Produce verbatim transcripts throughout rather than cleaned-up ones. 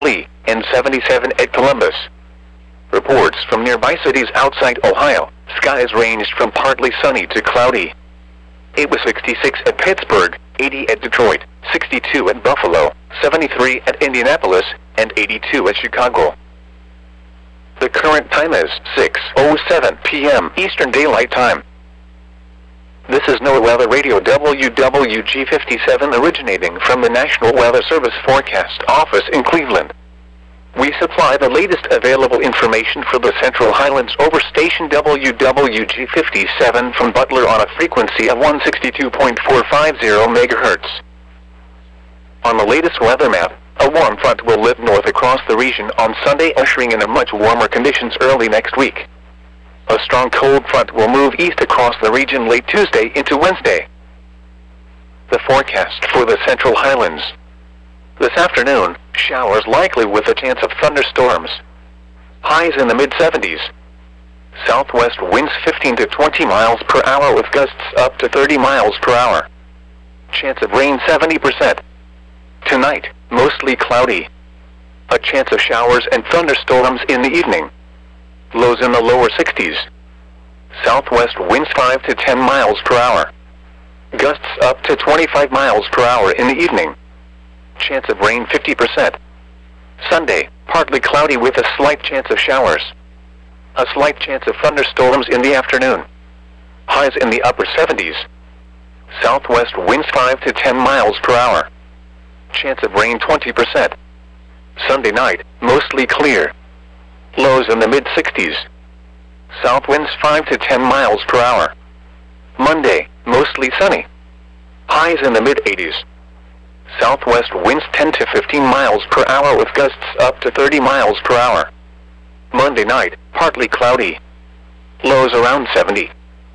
Lee, and seventy-seven at Columbus. Reports from nearby cities outside Ohio, skies ranged from partly sunny to cloudy. It was sixty-six at Pittsburgh, eighty at Detroit, sixty-two at Buffalo, seventy-three at Indianapolis, and eighty-two at Chicago. The current time is six oh seven p m Eastern Daylight Time. This is NOAA Weather Radio W W G fifty-seven originating from the National Weather Service Forecast Office in Cleveland. We supply the latest available information for the Central Highlands over station W W G fifty-seven from Butler on a frequency of one sixty-two point four five zero megahertz. On the latest weather map, a warm front will lift north across the region on Sunday, ushering in a much warmer conditions early next week. A strong cold front will move east across the region late Tuesday into Wednesday. The forecast for the Central Highlands. This afternoon, showers likely with a chance of thunderstorms. Highs in the mid seventies. Southwest winds fifteen to twenty miles per hour with gusts up to thirty miles per hour. Chance of rain seventy percent. Tonight, mostly cloudy. A chance of showers and thunderstorms in the evening. Lows in the lower sixties. Southwest winds five to ten miles per hour. Gusts up to twenty-five miles per hour in the evening. Chance of rain fifty percent. Sunday, partly cloudy with a slight chance of showers. A slight chance of thunderstorms in the afternoon. Highs in the upper seventies. Southwest winds five to ten miles per hour. Chance of rain twenty percent. Sunday night, mostly clear. Lows in the mid sixties. South winds five to ten miles per hour. Monday, mostly sunny. Highs in the mid eighties. Southwest winds ten to fifteen miles per hour with gusts up to thirty miles per hour. Monday night, partly cloudy. Lows around seventy.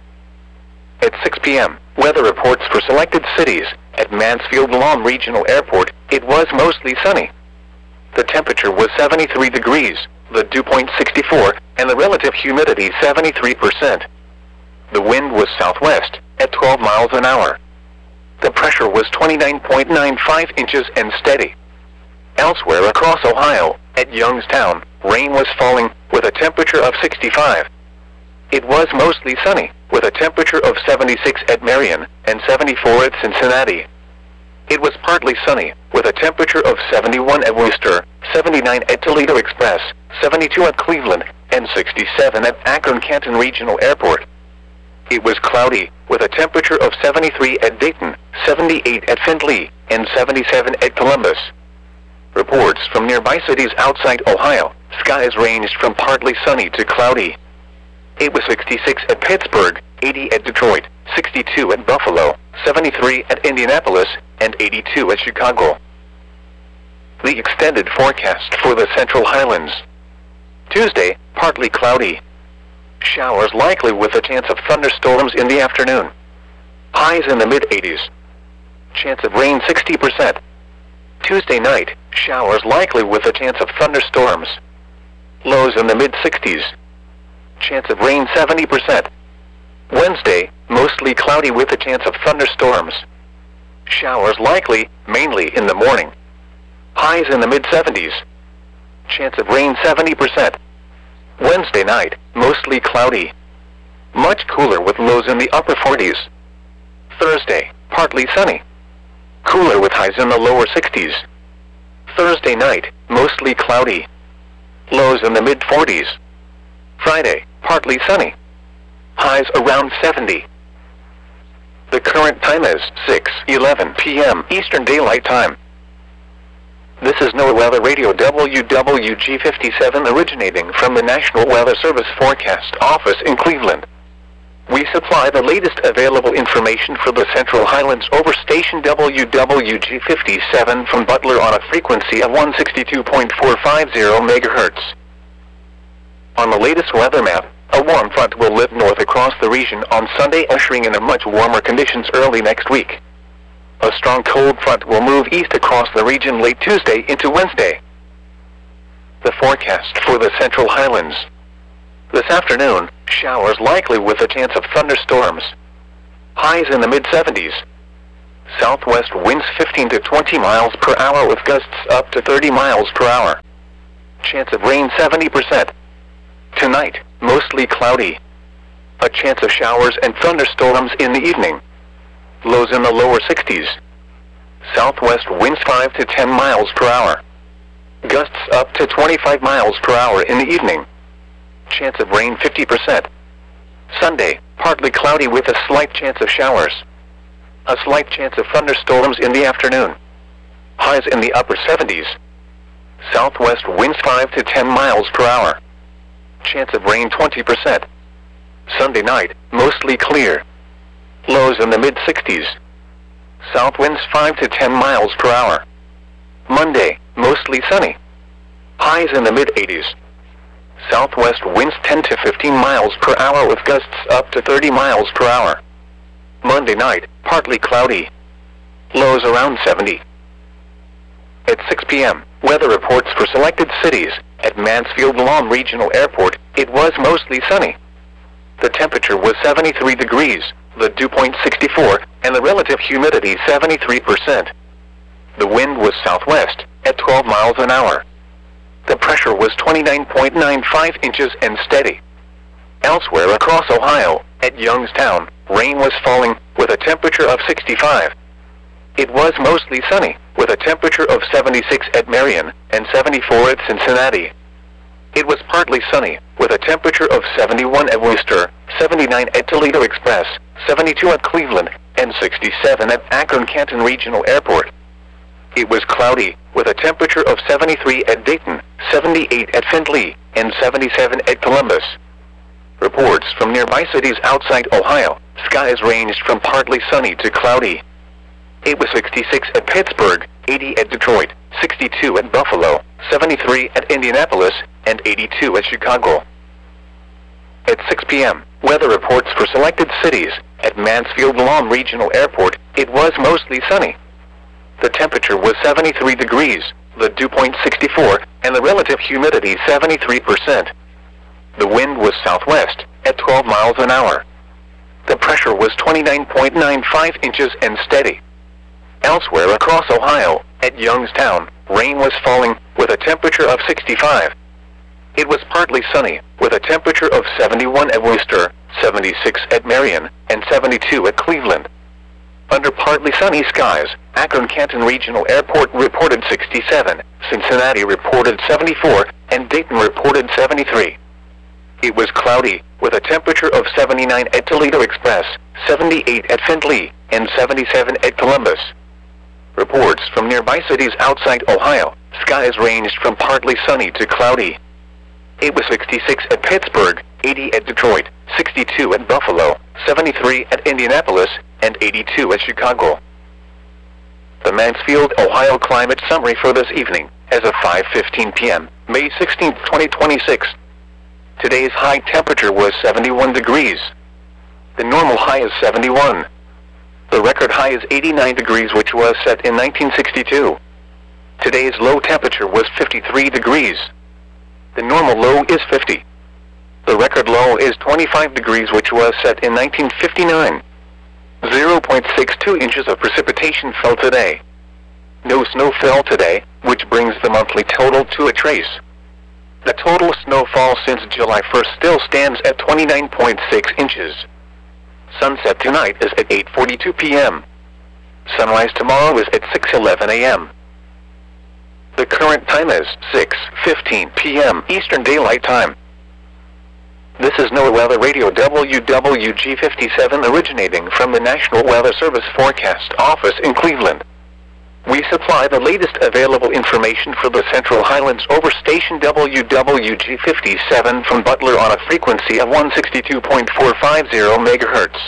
At six p m, weather reports for selected cities. At Mansfield Lawn Regional Airport, it was mostly sunny. The temperature was seventy-three degrees, the dew point sixty-four, and the relative humidity seventy-three percent. The wind was southwest, at twelve miles an hour. The pressure was twenty-nine point nine five inches and steady. Elsewhere across Ohio, at Youngstown, rain was falling, with a temperature of sixty-five. It was mostly sunny, with a temperature of seventy-six at Marion, and seventy-four at Cincinnati. It was partly sunny, with a temperature of seventy-one at Worcester, seventy-nine at Toledo Express, seventy-two at Cleveland, and sixty-seven at Akron-Canton Regional Airport. It was cloudy, with a temperature of seventy-three at Dayton, seventy-eight at Findlay, and seventy-seven at Columbus. Reports from nearby cities outside Ohio, skies ranged from partly sunny to cloudy. It was sixty-six at Pittsburgh, eighty at Detroit, sixty-two at Buffalo, seventy-three at Indianapolis, and eighty-two at Chicago. The extended forecast for the Central Highlands. Tuesday, partly cloudy. Showers likely with a chance of thunderstorms in the afternoon. Highs in the mid eighties. Chance of rain sixty percent. Tuesday night, showers likely with a chance of thunderstorms. Lows in the mid sixties. Chance of rain seventy percent. Wednesday, mostly cloudy with a chance of thunderstorms. Showers likely, mainly in the morning. Highs in the mid seventies. Chance of rain seventy percent. Wednesday night, mostly cloudy. Much cooler with lows in the upper forties. Thursday, partly sunny. Cooler with highs in the lower sixties. Thursday night, mostly cloudy. Lows in the mid forties. Friday, partly sunny. Highs around seventy. The current time is six eleven p m Eastern Daylight Time. This is NOAA Weather Radio W W G fifty-seven originating from the National Weather Service Forecast Office in Cleveland. We supply the latest available information for the Central Highlands over station W W G fifty-seven from Butler on a frequency of one sixty-two point four five zero megahertz. On the latest weather map, a warm front will lift north across the region on Sunday, ushering in a much warmer conditions early next week. A strong cold front will move east across the region late Tuesday into Wednesday. The forecast for the Central Highlands. This afternoon, showers likely with a chance of thunderstorms. Highs in the mid seventies. Southwest winds fifteen to twenty miles per hour with gusts up to thirty miles per hour. Chance of rain seventy percent. Tonight, mostly cloudy. A chance of showers and thunderstorms in the evening. Lows in the lower sixties. Southwest winds five to ten miles per hour. Gusts up to twenty-five miles per hour in the evening. Chance of rain fifty percent. Sunday, partly cloudy with a slight chance of showers. A slight chance of thunderstorms in the afternoon. Highs in the upper seventies. Southwest winds five to ten miles per hour. Chance of rain twenty percent. Sunday night, mostly clear. Lows in the mid sixties. South winds five to ten miles per hour. Monday, mostly sunny. Highs in the mid eighties. Southwest winds ten to fifteen miles per hour with gusts up to thirty miles per hour. Monday night, partly cloudy. Lows around seventy. At six p m, weather reports for selected cities. At Mansfield Lawn Regional Airport, it was mostly sunny. The temperature was seventy-three degrees, the dew point sixty-four, and the relative humidity seventy-three percent. The wind was southwest, at twelve miles an hour. The pressure was twenty-nine point nine five inches and steady. Elsewhere across Ohio, at Youngstown, rain was falling, with a temperature of sixty-five. It was mostly sunny, with a temperature of seventy-six at Marion, and seventy-four at Cincinnati. It was partly sunny, with a temperature of seventy-one at Worcester, seventy-nine at Toledo Express, seventy-two at Cleveland, and sixty-seven at Akron-Canton Regional Airport. It was cloudy, with a temperature of seventy-three at Dayton, seventy-eight at Findlay, and seventy-seven at Columbus. Reports from nearby cities outside Ohio, skies ranged from partly sunny to cloudy. It was sixty-six at Pittsburgh, eighty at Detroit, sixty-two at Buffalo, seventy-three at Indianapolis, and eighty-two at Chicago. At six p m, weather reports for selected cities. At Mansfield Lawn Regional Airport, it was mostly sunny. The temperature was seventy-three degrees, the dew point sixty-four, and the relative humidity seventy-three percent. The wind was southwest, at twelve miles an hour. The pressure was twenty-nine point nine five inches and steady. Elsewhere across Ohio, at Youngstown, rain was falling, with a temperature of sixty-five. It was partly sunny, with a temperature of seventy-one at Worcester, seventy-six at Marion, and seventy-two at Cleveland. Under partly sunny skies, Akron-Canton Regional Airport reported sixty-seven, Cincinnati reported seventy-four, and Dayton reported seventy-three. It was cloudy, with a temperature of seventy-nine at Toledo Express, seventy-eight at Findlay, and seventy-seven at Columbus. Reports from nearby cities outside Ohio, skies ranged from partly sunny to cloudy. It was sixty-six at Pittsburgh, eighty at Detroit, sixty-two at Buffalo, seventy-three at Indianapolis, and eighty-two at Chicago. The Mansfield, Ohio climate summary for this evening, as of five fifteen p m, May sixteenth, twenty twenty-six. Today's high temperature was seventy-one degrees. The normal high is seventy-one. The record high is eighty-nine degrees, which was set in nineteen sixty-two. Today's low temperature was fifty-three degrees. The normal low is fifty. The record low is twenty-five degrees, which was set in nineteen fifty-nine. zero point six two inches of precipitation fell today. No snow fell today, which brings the monthly total to a trace. The total snowfall since July first still stands at twenty-nine point six inches. Sunset tonight is at eight forty-two p m Sunrise tomorrow is at six eleven a m The current time is six fifteen p m Eastern Daylight Time. This is NOAA Weather Radio W W G fifty-seven, originating from the National Weather Service Forecast Office in Cleveland. We supply the latest available information for the Central Highlands over station W W G fifty-seven from Butler on a frequency of one sixty-two point four five zero megahertz.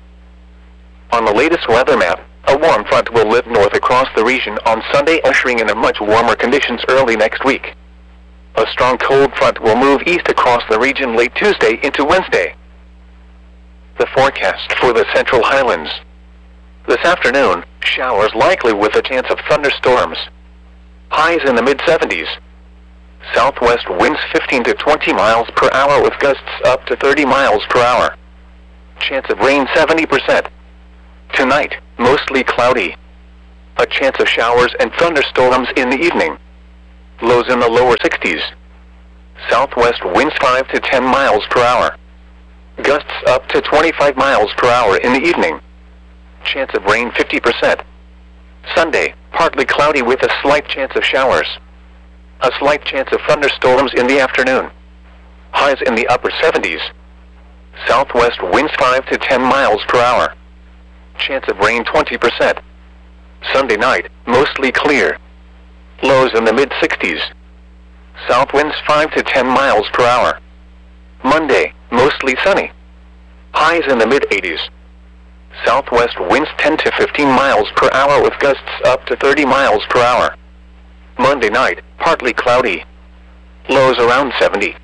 On the latest weather map, a warm front will live north across the region on Sunday, ushering in a much warmer conditions early next week. A strong cold front will move east across the region late Tuesday into Wednesday. The forecast for the Central Highlands. This afternoon, showers likely with a chance of thunderstorms. Highs in the mid seventies. Southwest winds fifteen to twenty miles per hour with gusts up to thirty miles per hour. Chance of rain seventy percent. Tonight, mostly cloudy. A chance of showers and thunderstorms in the evening. Lows in the lower sixties. Southwest winds five to ten miles per hour. Gusts up to twenty-five miles per hour in the evening. Chance of rain fifty percent. Sunday, partly cloudy with a slight chance of showers. A slight chance of thunderstorms in the afternoon. Highs in the upper seventies. Southwest winds five to ten miles per hour. Chance of rain twenty percent. Sunday night, mostly clear. Lows in the mid sixties. South winds five to ten miles per hour. Monday, mostly sunny. Highs in the mid eighties. Southwest winds ten to fifteen miles per hour with gusts up to thirty miles per hour. Monday night, partly cloudy. Lows around seventy.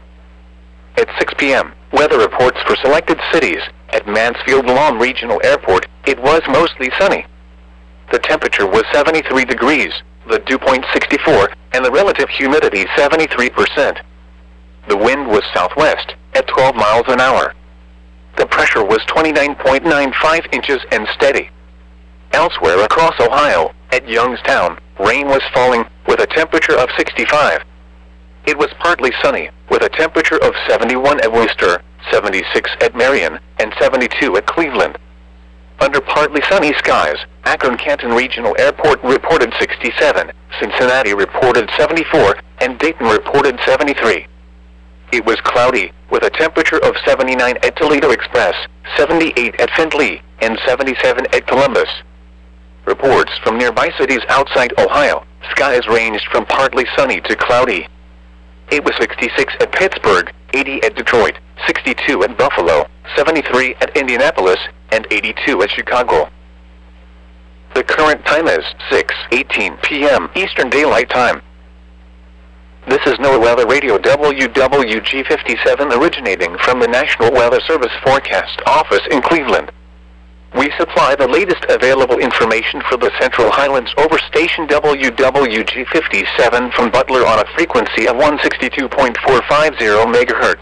At six p m, weather reports for selected cities. At Mansfield Lawn Regional Airport, it was mostly sunny. The temperature was seventy-three degrees, the dew point sixty-four, and the relative humidity seventy-three percent. The wind was southwest, at twelve miles an hour. The pressure was twenty-nine point nine five inches and steady. Elsewhere across Ohio, at Youngstown, rain was falling, with a temperature of sixty-five. It was partly sunny, with a temperature of seventy-one at Worcester, seventy-six at Marion, and seventy-two at Cleveland. Under partly sunny skies, Akron-Canton Regional Airport reported sixty-seven, Cincinnati reported seventy-four, and Dayton reported seventy-three. It was cloudy, with a temperature of seventy-nine at Toledo Express, seventy-eight at Findlay, and seventy-seven at Columbus. Reports from nearby cities outside Ohio, skies ranged from partly sunny to cloudy. It was sixty-six at Pittsburgh, eighty at Detroit, sixty-two at Buffalo, seventy-three at Indianapolis, and eighty-two at Chicago. The current time is six eighteen p m Eastern Daylight Time. This is NOAA Weather Radio W W G fifty-seven originating from the National Weather Service Forecast Office in Cleveland. We supply the latest available information for the Central Highlands over station W W G fifty-seven from Butler on a frequency of one sixty-two point four five zero megahertz.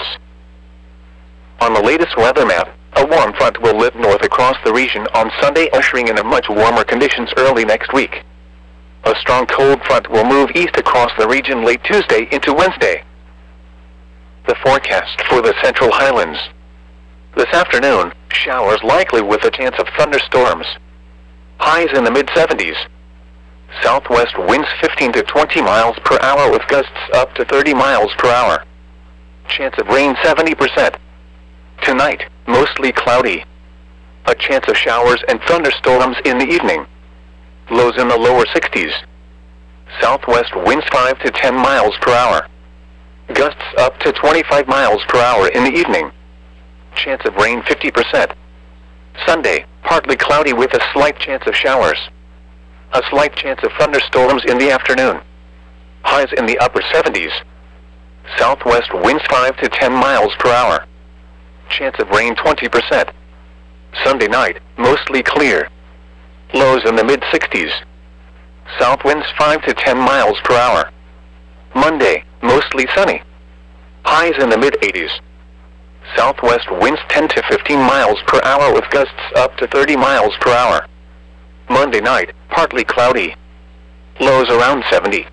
On the latest weather map, a warm front will lift north across the region on Sunday, ushering in a much warmer conditions early next week. A strong cold front will move east across the region late Tuesday into Wednesday. The forecast for the Central Highlands. This afternoon, showers likely with a chance of thunderstorms. Highs in the mid seventies. Southwest winds fifteen to twenty miles per hour with gusts up to thirty miles per hour. Chance of rain seventy percent. Tonight, mostly cloudy. A chance of showers and thunderstorms in the evening. Lows in the lower sixties. Southwest winds five to ten miles per hour. Gusts up to twenty-five miles per hour in the evening. Chance of rain fifty percent. Sunday, partly cloudy with a slight chance of showers. A slight chance of thunderstorms in the afternoon. Highs in the upper seventies. Southwest winds five to ten miles per hour. Chance of rain twenty percent. Sunday night, mostly clear. Lows in the mid sixties. South winds five to ten miles per hour. Monday, mostly sunny. Highs in the mid eighties. Southwest winds ten to fifteen miles per hour with gusts up to thirty miles per hour. Monday night, partly cloudy. Lows around seventy.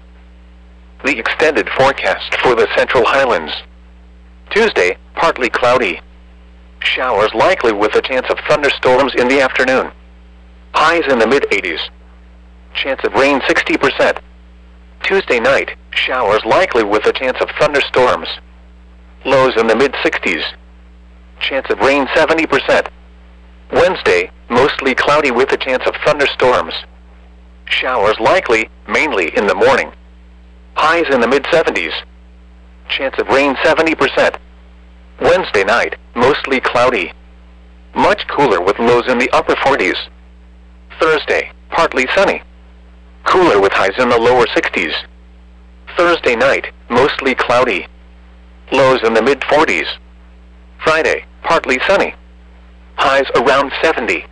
The extended forecast for the Central Highlands. Tuesday, partly cloudy. Showers likely with a chance of thunderstorms in the afternoon. Highs in the mid eighties. Chance of rain sixty percent. Tuesday night, showers likely with a chance of thunderstorms. Lows in the mid sixties. Chance of rain seventy percent. Wednesday, mostly cloudy with a chance of thunderstorms. Showers likely, mainly in the morning. Highs in the mid seventies. Chance of rain seventy percent. Wednesday night, mostly cloudy. Much cooler with lows in the upper forties. Thursday, partly sunny. Cooler with highs in the lower sixties. Thursday night, mostly cloudy. Lows in the mid forties. Friday, partly sunny. Highs around seventy.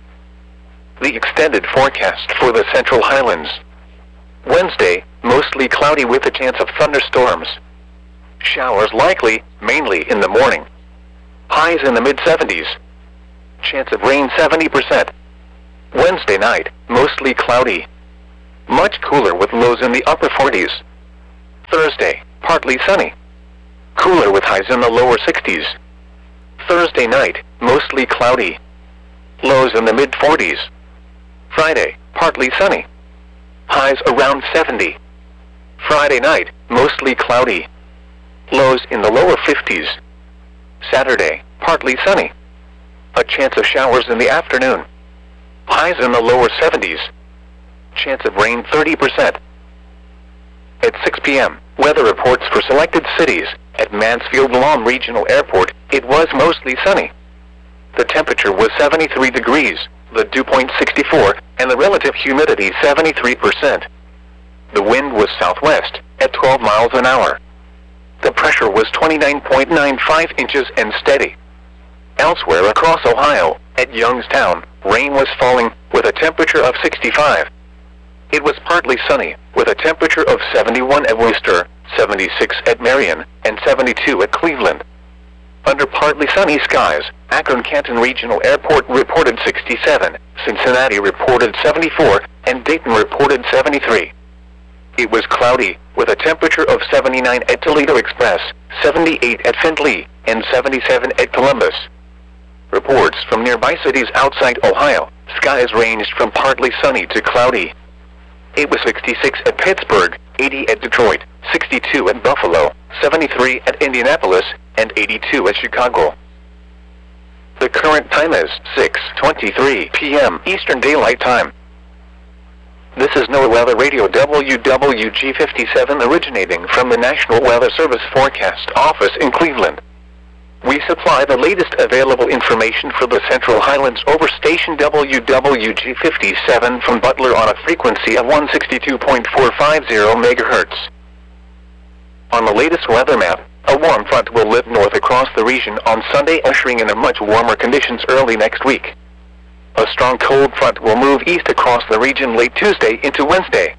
The extended forecast for the Central Highlands. Wednesday, mostly cloudy with a chance of thunderstorms. Showers likely, mainly in the morning. Highs in the mid seventies. Chance of rain seventy percent. Wednesday night, mostly cloudy. Much cooler with lows in the upper forties. Thursday, partly sunny. Cooler with highs in the lower sixties. Thursday night, mostly cloudy. Lows in the mid forties. Friday, partly sunny. Highs around seventy. Friday night, mostly cloudy. Lows in the lower fifties. Saturday, partly sunny. A chance of showers in the afternoon. Highs in the lower seventies. Chance of rain thirty percent. At six p m, weather reports for selected cities. At Mansfield-Lam Regional Airport, it was mostly sunny. The temperature was seventy-three degrees, the dew point sixty-four, and the relative humidity seventy-three percent. The wind was southwest, at twelve miles an hour. The pressure was twenty-nine point nine five inches and steady. Elsewhere across Ohio, at Youngstown, rain was falling, with a temperature of sixty-five. It was partly sunny, with a temperature of seventy-one at Worcester, seventy-six at Marion, and seventy-two at Cleveland. Under partly sunny skies, Akron-Canton Regional Airport reported sixty-seven, Cincinnati reported seventy-four, and Dayton reported seventy-three. It was cloudy, with a temperature of seventy-nine at Toledo Express, seventy-eight at Findlay, and seventy-seven at Columbus. Reports from nearby cities outside Ohio, skies ranged from partly sunny to cloudy. It was sixty-six at Pittsburgh, eighty at Detroit, sixty-two at Buffalo, seventy-three at Indianapolis, and eighty-two at Chicago. The current time is six twenty-three p m Eastern Daylight Time. This is NOAA Weather Radio W W G fifty-seven originating from the National Weather Service Forecast Office in Cleveland. We supply the latest available information for the Central Highlands over station W W G fifty-seven from Butler on a frequency of one sixty-two point four five zero megahertz. On the latest weather map, a warm front will lift north across the region on Sunday, ushering in a much warmer conditions early next week. A strong cold front will move east across the region late Tuesday into Wednesday.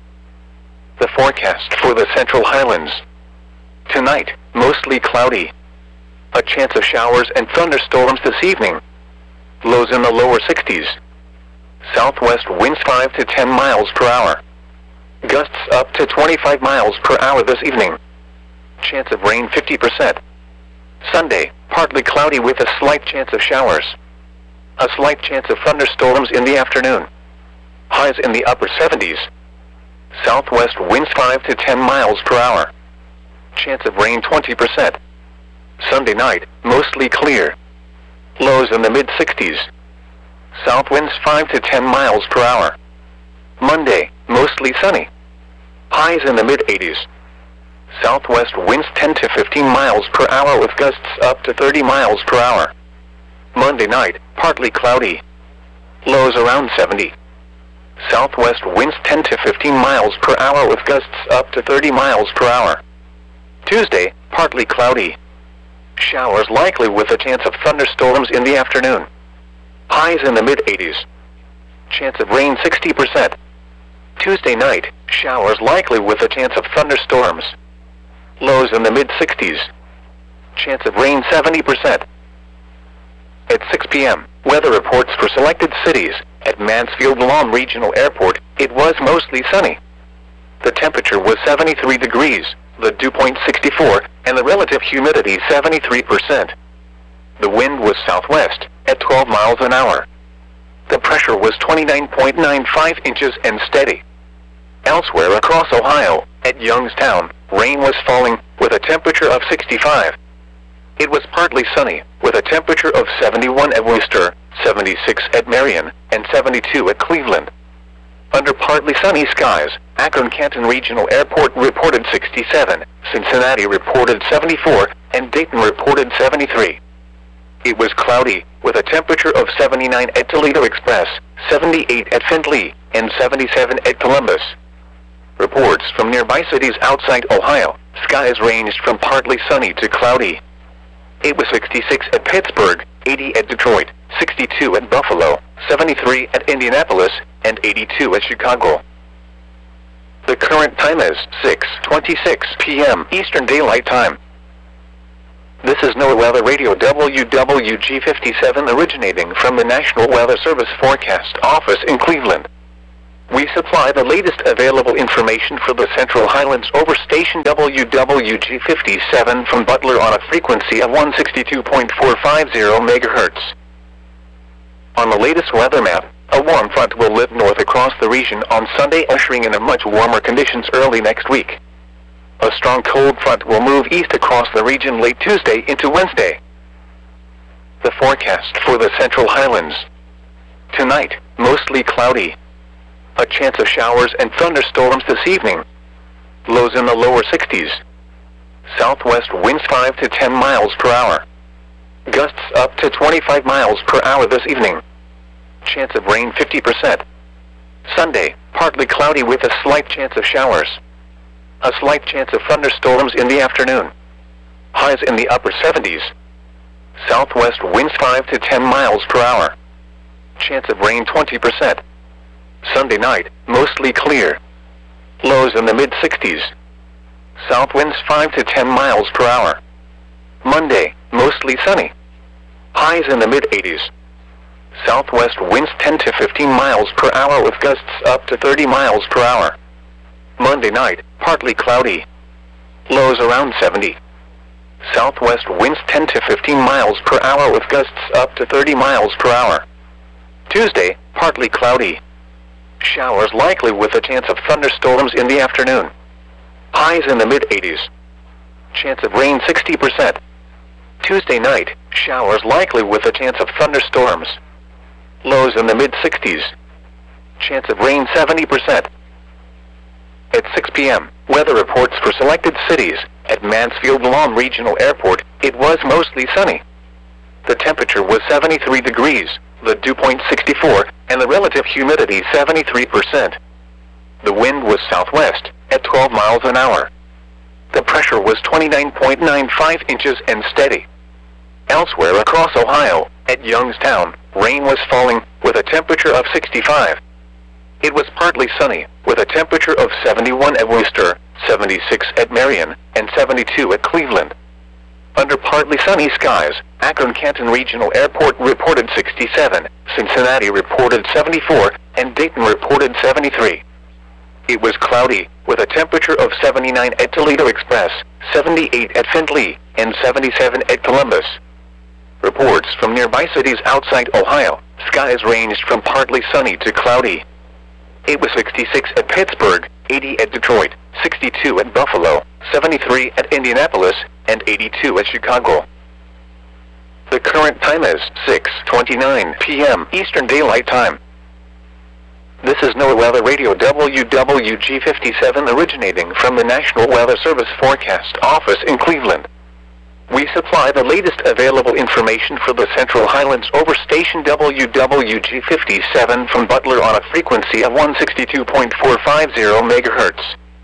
The forecast for the Central Highlands. Tonight, mostly cloudy. A chance of showers and thunderstorms this evening. Lows in the lower sixties. Southwest winds five to ten miles per hour. Gusts up to twenty-five miles per hour this evening. Chance of rain fifty percent. Sunday, partly cloudy with a slight chance of showers. A slight chance of thunderstorms in the afternoon. Highs in the upper seventies. Southwest winds five to ten miles per hour. Chance of rain twenty percent. Sunday night, mostly clear. Lows in the mid sixties. South winds five to ten miles per hour. Monday, mostly sunny. Highs in the mid eighties. Southwest winds ten to fifteen miles per hour with gusts up to thirty miles per hour. Monday night, partly cloudy. Lows around seventy. Southwest winds ten to fifteen miles per hour with gusts up to thirty miles per hour. Tuesday, partly cloudy. Showers likely with a chance of thunderstorms in the afternoon. Highs in the mid eighties. Chance of rain sixty percent. Tuesday night, showers likely with a chance of thunderstorms. Lows in the mid sixties. Chance of rain seventy percent. At six p m, weather reports for selected cities. At Mansfield-Lam Regional Airport, it was mostly sunny. The temperature was seventy-three degrees, the dew point sixty-four, and the relative humidity seventy-three percent. The wind was southwest, at twelve miles an hour. The pressure was twenty-nine point nine five inches and steady. Elsewhere across Ohio, at Youngstown, rain was falling, with a temperature of sixty-five. It was partly sunny, with a temperature of seventy-one at Worcester, seventy-six at Marion, and seventy-two at Cleveland. Under partly sunny skies, Akron-Canton Regional Airport reported sixty-seven, Cincinnati reported seventy-four, and Dayton reported seventy-three. It was cloudy, with a temperature of seventy-nine at Toledo Express, seventy-eight at Findlay, and seventy-seven at Columbus. Reports from nearby cities outside Ohio, skies ranged from partly sunny to cloudy. It was sixty-six at Pittsburgh, eighty at Detroit, sixty-two at Buffalo, seventy-three at Indianapolis, and eighty-two at Chicago. The current time is six twenty-six p m Eastern Daylight Time. This is NOAA Weather Radio W W G fifty-seven originating from the National Weather Service Forecast Office in Cleveland. We supply the latest available information for the Central Highlands over station W W G fifty-seven from Butler on a frequency of one sixty-two point four five zero megahertz. On the latest weather map, a warm front will lift north across the region on Sunday, ushering in a much warmer conditions early next week. A strong cold front will move east across the region late Tuesday into Wednesday. The forecast for the Central Highlands. Tonight, mostly cloudy. A chance of showers and thunderstorms this evening. Lows in the lower sixties. Southwest winds five to ten miles per hour. Gusts up to twenty-five miles per hour this evening. Chance of rain fifty percent. Sunday, partly cloudy with a slight chance of showers. A slight chance of thunderstorms in the afternoon. Highs in the upper seventies. Southwest winds five to ten miles per hour. Chance of rain twenty percent. Sunday night, mostly clear. Lows in the mid sixties. South winds five to ten miles per hour. Monday, mostly sunny. Highs in the mid eighties. Southwest winds ten to fifteen miles per hour with gusts up to thirty miles per hour. Monday night, partly cloudy. Lows around seventy. Southwest winds ten to fifteen miles per hour with gusts up to thirty miles per hour. Tuesday, partly cloudy. Showers likely with a chance of thunderstorms in the afternoon. Highs in the mid eighties. Chance of rain sixty percent. Tuesday night, showers likely with a chance of thunderstorms. Lows in the mid sixties. Chance of rain seventy percent. At six p m, weather reports for selected cities. At Mansfield Lawn Regional Airport, it was mostly sunny. The temperature was seventy-three degrees, the dew point sixty-four, and the relative humidity seventy-three percent. The wind was southwest, at twelve miles an hour. The pressure was twenty-nine point nine five inches and steady. Elsewhere across Ohio, at Youngstown, rain was falling, with a temperature of sixty-five. It was partly sunny, with a temperature of seventy-one at Worcester, seventy-six at Marion, and seventy-two at Cleveland. Under partly sunny skies, Akron-Canton Regional Airport reported sixty-seven, Cincinnati reported seventy-four, and Dayton reported seventy-three. It was cloudy, with a temperature of seventy-nine at Toledo Express, seventy-eight at Findlay, and seventy-seven at Columbus. Reports from nearby cities outside Ohio, skies ranged from partly sunny to cloudy. It was sixty-six at Pittsburgh, eighty at Detroit, sixty-two at Buffalo, seventy-three at Indianapolis, and eighty-two at Chicago. The current time is six twenty-nine p m Eastern Daylight Time. This is NOAA Weather Radio W W G fifty-seven originating from the National Weather Service Forecast Office in Cleveland. We supply the latest available information for the Central Highlands over station W W G fifty-seven from Butler on a frequency of one sixty-two point four five zero megahertz.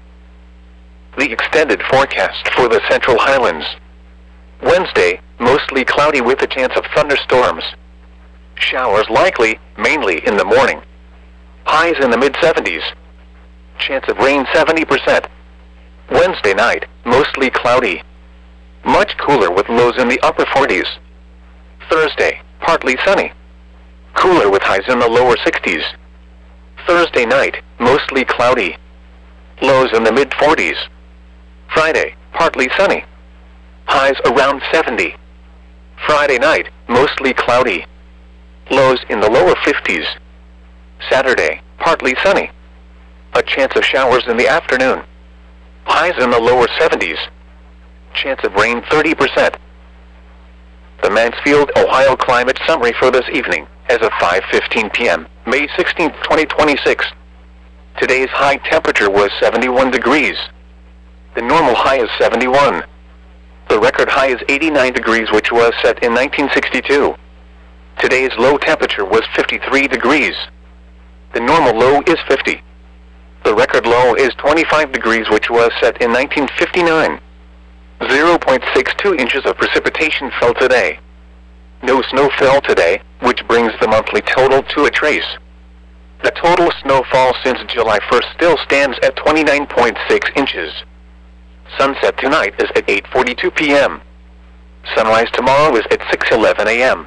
The extended forecast for the Central Highlands. Wednesday, mostly cloudy with a chance of thunderstorms. Showers likely, mainly in the morning. Highs in the mid seventies. Chance of rain seventy percent. Wednesday night, mostly cloudy. Much cooler with lows in the upper forties. Thursday, partly sunny. Cooler with highs in the lower sixties. Thursday night, mostly cloudy. Lows in the mid forties. Friday, partly sunny. Highs around seventy. Friday night, mostly cloudy. Lows in the lower fifties. Saturday, partly sunny. A chance of showers in the afternoon. Highs in the lower seventies. Chance of rain thirty percent. The Mansfield, Ohio climate summary for this evening, as of five fifteen p m, May sixteenth, twenty twenty-six. Today's high temperature was seventy-one degrees. The normal high is seventy-one. The record high is eighty-nine degrees, which was set in nineteen sixty-two. Today's low temperature was fifty-three degrees. The normal low is fifty. The record low is twenty-five degrees, which was set in nineteen fifty-nine. zero point six two inches of precipitation fell today. No snow fell today, which brings the monthly total to a trace. The total snowfall since July first still stands at twenty-nine point six inches. Sunset tonight is at eight forty-two p m Sunrise tomorrow is at six eleven a m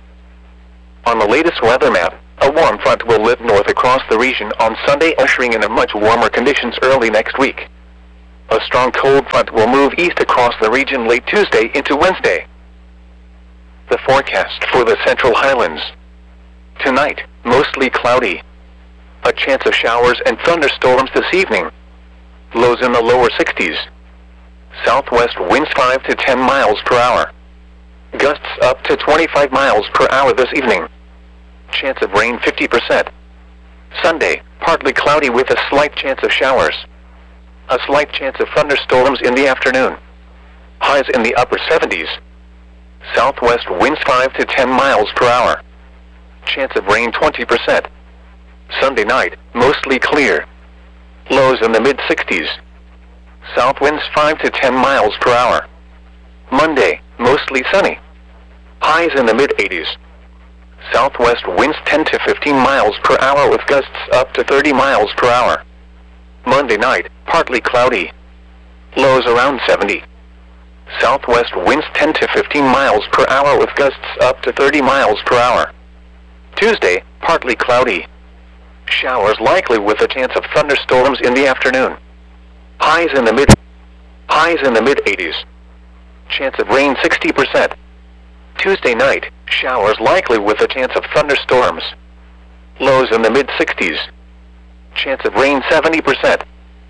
On the latest weather map, a warm front will lift north across the region on Sunday, ushering in a much warmer conditions early next week. A strong cold front will move east across the region late Tuesday into Wednesday. The forecast for the Central Highlands. Tonight, mostly cloudy. A chance of showers and thunderstorms this evening. Lows in the lower sixties. Southwest winds five to ten miles per hour. Gusts up to twenty-five miles per hour this evening. Chance of rain fifty percent. Sunday, partly cloudy with a slight chance of showers. A slight chance of thunderstorms in the afternoon. Highs in the upper seventies. Southwest winds five to ten miles per hour. Chance of rain twenty percent. Sunday night, mostly clear. Lows in the mid sixties. South winds five to ten miles per hour. Monday, mostly sunny. Highs in the mid eighties. Southwest winds ten to fifteen miles per hour with gusts up to thirty miles per hour. Monday night, partly cloudy. Lows around seventy. Southwest winds ten to fifteen miles per hour with gusts up to thirty miles per hour. Tuesday, partly cloudy. Showers likely with a chance of thunderstorms in the afternoon. Highs in the mid highs in the mid eighties. Chance of rain sixty percent. Tuesday night, showers likely with a chance of thunderstorms. Lows in the mid sixties. Chance of rain seventy percent.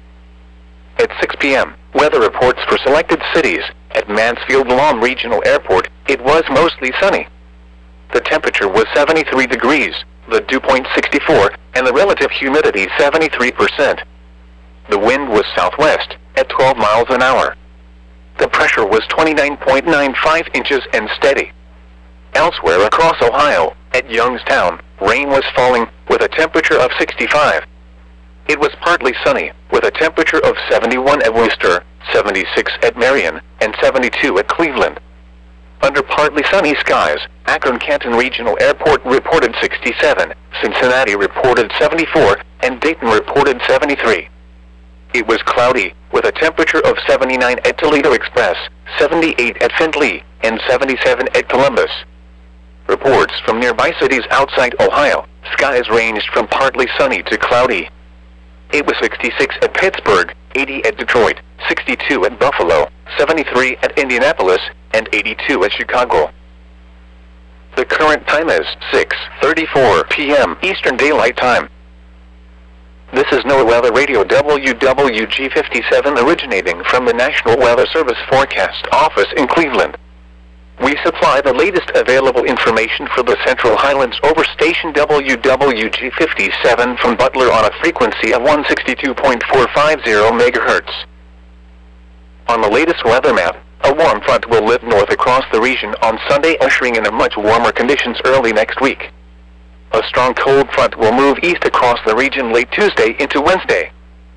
At six p m, weather reports for selected cities. At Mansfield-Lam Regional Airport, it was mostly sunny. The temperature was seventy-three degrees, the dew point sixty-four, and the relative humidity seventy-three percent. The wind was southwest, at twelve miles an hour. The pressure was twenty-nine point nine five inches and steady. Elsewhere across Ohio, at Youngstown, rain was falling, with a temperature of sixty-five. It was partly sunny, with a temperature of seventy-one at Worcester, seventy-six at Marion, and seventy-two at Cleveland. Under partly sunny skies, Akron-Canton Regional Airport reported sixty-seven, Cincinnati reported seventy-four, and Dayton reported seventy-three. It was cloudy, with a temperature of seventy-nine at Toledo Express, seventy-eight at Findlay, and seventy-seven at Columbus. Reports from nearby cities outside Ohio, skies ranged from partly sunny to cloudy. It was sixty-six at Pittsburgh, eighty at Detroit, sixty-two at Buffalo, seventy-three at Indianapolis, and eighty-two at Chicago. The current time is six thirty-four p m Eastern Daylight Time. This is NOAA Weather Radio W W G fifty-seven originating from the National Weather Service Forecast Office in Cleveland. We supply the latest available information for the Central Highlands over station W W G fifty-seven from Butler on a frequency of one sixty-two point four five zero megahertz. On the latest weather map, a warm front will lift north across the region on Sunday, ushering in a much warmer conditions early next week. A strong cold front will move east across the region late Tuesday into Wednesday.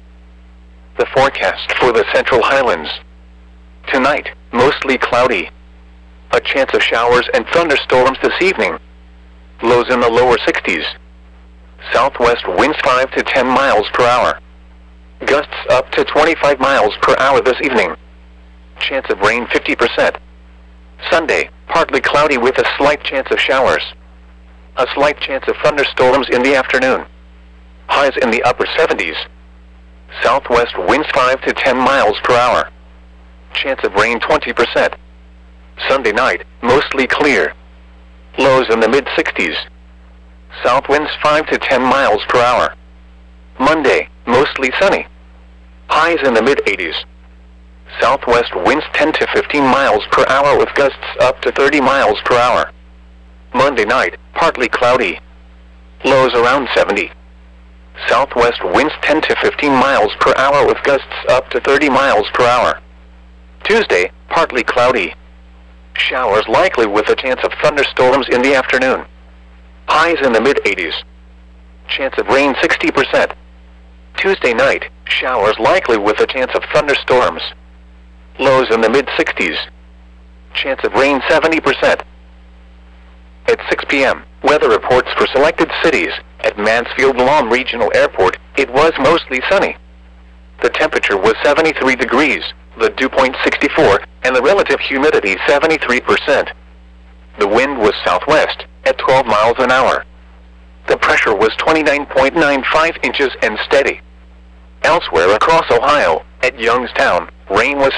The forecast for the Central Highlands. Tonight, mostly cloudy. A chance of showers and thunderstorms this evening. Lows in the lower sixties. Southwest winds five to ten miles per hour. Gusts up to twenty-five miles per hour this evening. Chance of rain fifty percent. Sunday, partly cloudy with a slight chance of showers. A slight chance of thunderstorms in the afternoon. Highs in the upper seventies. Southwest winds five to ten miles per hour. Chance of rain twenty percent. Sunday night, mostly clear. Lows in the mid sixties. South winds five to ten miles per hour. Monday, mostly sunny. Highs in the mid eighties. Southwest winds ten to fifteen miles per hour with gusts up to thirty miles per hour. Monday night, partly cloudy. Lows around seventy. Southwest winds ten to fifteen miles per hour with gusts up to thirty miles per hour. Tuesday, partly cloudy. Showers likely with a chance of thunderstorms in the afternoon. Highs in the mid eighties. Chance of rain sixty percent. Tuesday night, showers likely with a chance of thunderstorms. Lows in the mid sixties. Chance of rain seventy percent. At six p m, weather reports for selected cities. At Mansfield-Lam Regional Airport, it was mostly sunny. The temperature was seventy-three degrees, the dew point sixty-four, and the relative humidity seventy-three percent. The wind was southwest, at twelve miles an hour. The pressure was twenty-nine point nine five inches and steady. Elsewhere across Ohio, at Youngstown, rain was